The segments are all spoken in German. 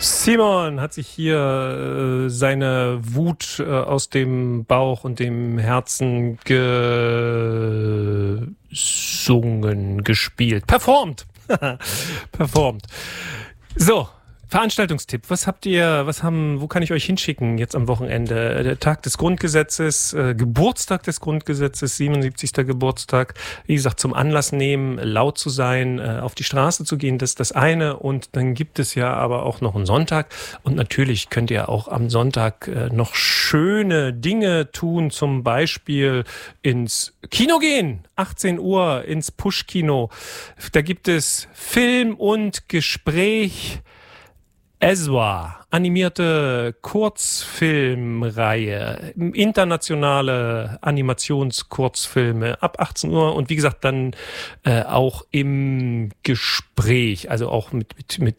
Simon hat sich hier seine Wut aus dem Bauch und dem Herzen gesungen, gespielt, performt. Performt. So, Veranstaltungstipp. Wo kann ich euch hinschicken jetzt am Wochenende? Der Tag des Grundgesetzes, Geburtstag des Grundgesetzes, 77. Geburtstag. Wie gesagt, zum Anlass nehmen, laut zu sein, auf die Straße zu gehen, das ist das eine. Und dann gibt es ja aber auch noch einen Sonntag. Und natürlich könnt ihr auch am Sonntag noch schöne Dinge tun, zum Beispiel ins Kino gehen. 18 Uhr ins Push-Kino. Da gibt es Film und Gespräch. Ezra, animierte Kurzfilmreihe, internationale Animationskurzfilme ab 18 Uhr und wie gesagt dann auch im Gespräch, also auch mit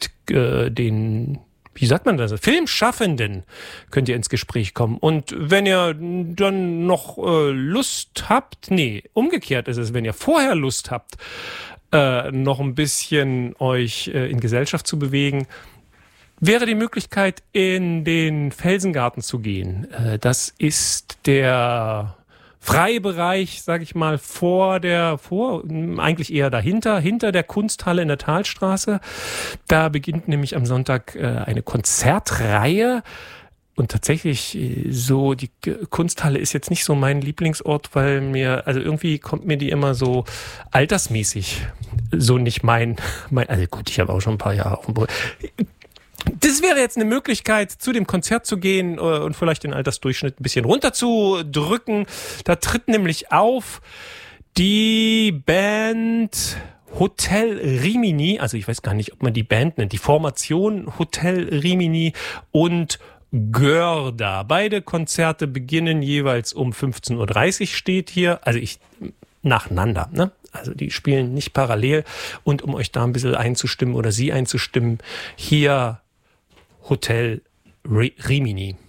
den, wie sagt man das, Filmschaffenden könnt ihr ins Gespräch kommen. Und wenn ihr dann noch Lust habt, umgekehrt ist es, wenn ihr vorher Lust habt, noch ein bisschen euch in Gesellschaft zu bewegen, wäre die Möglichkeit, in den Felsengarten zu gehen. Das ist der Freibereich, sag ich mal, eigentlich eher dahinter, hinter der Kunsthalle in der Talstraße. Da beginnt nämlich am Sonntag eine Konzertreihe. Und tatsächlich so, die Kunsthalle ist jetzt nicht so mein Lieblingsort, weil irgendwie kommt mir die immer so altersmäßig so nicht also gut, ich habe auch schon ein paar Jahre auf dem Boden. Das wäre jetzt eine Möglichkeit, zu dem Konzert zu gehen und vielleicht den Altersdurchschnitt ein bisschen runterzudrücken. Da tritt nämlich auf die Band Hotel Rimini, also ich weiß gar nicht, ob man die Band nennt, die Formation Hotel Rimini und Görda. Beide Konzerte beginnen jeweils um 15.30 Uhr, steht hier. Also nacheinander, ne? Also die spielen nicht parallel. Und um euch da ein bisschen einzustimmen oder Sie einzustimmen, hier Hotel Rimini.